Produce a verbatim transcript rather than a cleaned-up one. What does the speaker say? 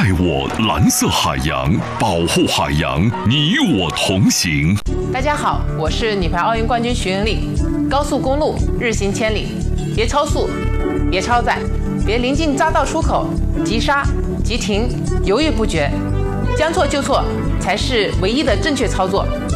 爱我蓝色海洋，保护海洋，你我同行。 大家好，我是女排奥运冠军徐英丽。高速公路日行千里，别超速，别超载，别临近匝道出口急刹急停，犹豫不决，将错就错才是唯一的正确操作。